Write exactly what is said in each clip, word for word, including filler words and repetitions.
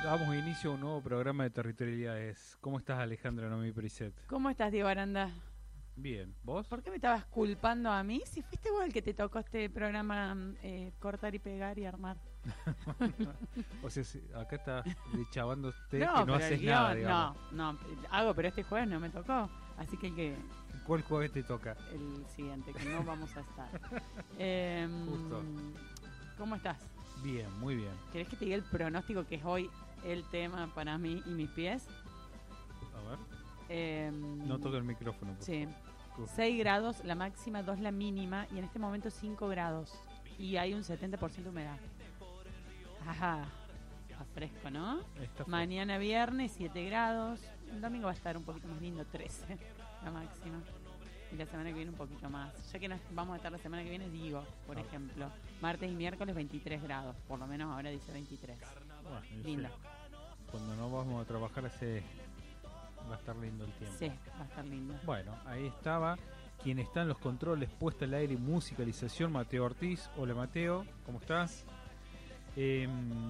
Damos inicio a un nuevo programa de Territorialidades. ¿Cómo estás, Alejandra Nomi Priset? ¿Cómo estás, Diego Aranda? Bien, ¿vos? ¿Por qué me estabas culpando a mí? Si fuiste vos el que te tocó este programa eh, cortar y pegar y armar. O sea, si acá estás chavándote no, que no haces guión, nada, digamos. No, no, hago, pero este jueves no me tocó. Así que el que... ¿Cuál jueves te toca? El siguiente, que no vamos a estar. eh, Justo. ¿Cómo estás? Bien, muy bien. ¿Querés que te diga el pronóstico que es hoy el tema para mí y mis pies? A ver. Eh, No toca el micrófono. Por sí. favor. seis grados la máxima, dos la mínima y en este momento cinco grados. Y hay un setenta por ciento de humedad. Ajá. Está fresco, ¿no? Está fresco. Mañana viernes siete grados. El domingo va a estar un poquito más lindo, trece la máxima. Y la semana que viene un poquito más. Ya que nos vamos a estar la semana que viene, digo, por Ah. ejemplo, martes y miércoles veintitrés grados. Por lo menos ahora dice veintitrés. Bueno, yo Lindo. sé, cuando no vamos a trabajar ese va a estar lindo el tiempo. Sí, va a estar lindo. Bueno, ahí estaba quien está en los controles, puesta al aire y musicalización, Mateo Ortiz. Hola, Mateo, ¿cómo estás? Eh,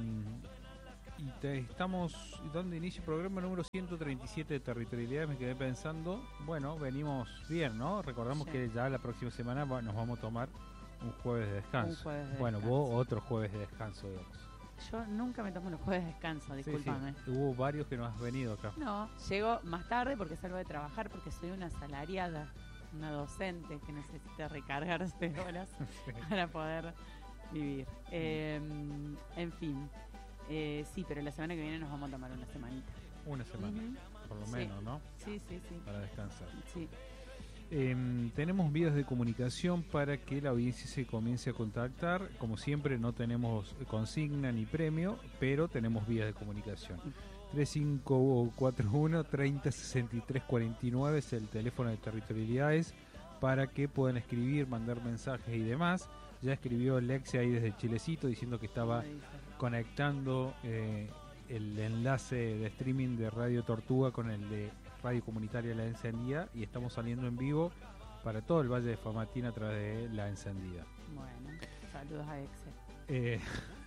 y te, estamos dando inicio al programa número ciento treinta y siete de Territorialidad. Me quedé pensando, bueno, venimos bien, ¿no? Recordamos Sí. que ya la próxima semana va- nos vamos a tomar un jueves de descanso. Un jueves de bueno, descanso. vos otro jueves de descanso, digamos. Yo nunca me tomo los jueves de descanso, Sí, discúlpame. sí, hubo varios que no has venido acá. No, llego más tarde porque salgo de trabajar, porque soy una asalariada, una docente que necesita recargarse de horas Sí. para poder vivir. Eh, en fin, eh, sí, pero la semana que viene nos vamos a tomar una semanita. Una semana, Ujú. por lo Sí. menos, ¿no? Sí, sí, sí. Para descansar. Sí. Eh, tenemos vías de comunicación para que la audiencia se comience a contactar. Como siempre, no tenemos consigna ni premio, pero tenemos vías de comunicación. tres cinco cuatro uno, tres cero seis tres cuatro nueve es el teléfono de Territorialidades para que puedan escribir, mandar mensajes y demás. Ya escribió Lexia ahí desde Chilecito diciendo que estaba Como dice. conectando eh, el enlace de streaming de Radio Tortuga con el de Radio Comunitaria La Encendida y estamos saliendo en vivo para todo el Valle de Famatina a través de La Encendida. Bueno, saludos a Excel. Eh,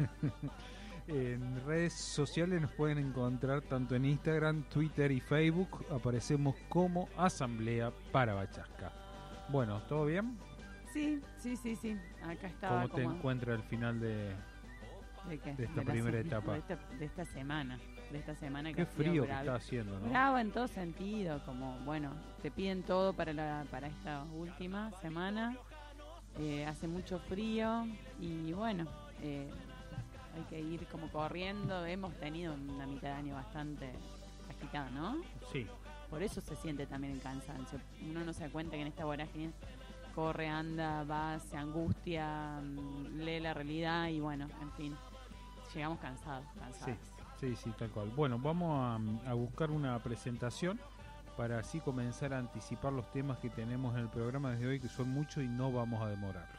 en redes sociales nos pueden encontrar tanto en Instagram, Twitter y Facebook. Aparecemos como Asamblea para Bachasca. Bueno, ¿todo bien? Sí, sí, sí, sí. Acá estaba ¿Cómo te como... encuentras al final de, ¿De qué? de esta la primera se- etapa? De esta, de esta semana. De esta semana que Qué ha sido frío que bravo. está haciendo, ¿no? Bravo en todo sentido, como bueno, te piden todo para la para esta última semana, eh, hace mucho frío y bueno, eh, hay que ir como corriendo, hemos tenido una mitad de año bastante agitada, ¿no? Sí. Por eso se siente también el cansancio, uno no se da cuenta que en esta vorágine corre, anda, va, se angustia, mm, lee la realidad y bueno, en fin, llegamos cansados, cansados. Sí, sí, sí, tal cual. Bueno, vamos a, a buscar una presentación para así comenzar a anticipar los temas que tenemos en el programa desde hoy, que son muchos y no vamos a demorar.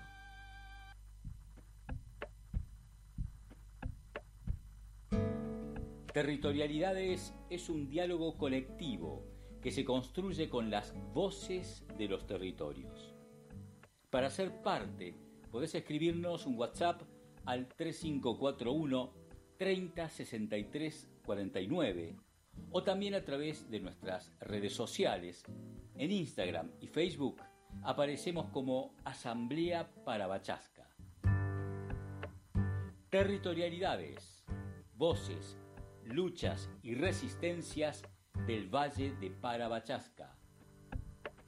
Territorialidades es un diálogo colectivo que se construye con las voces de los territorios. Para ser parte, podés escribirnos un WhatsApp al tres cinco cuatro uno, treinta, sesenta y tres, cuarenta y nueve o también a través de nuestras redes sociales. En Instagram y Facebook aparecemos como Asamblea para Bachasca. Territorialidades, voces, luchas y resistencias del Valle de Parabachasca.